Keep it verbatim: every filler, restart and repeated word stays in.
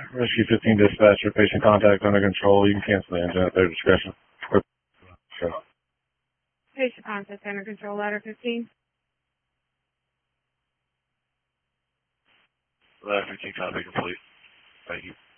Rescue fifteen dispatcher, patient contact under control. You can cancel the engine at their discretion. Okay. Patient contact under control, ladder fifteen. Ladder fifteen, copy complete. Thank you.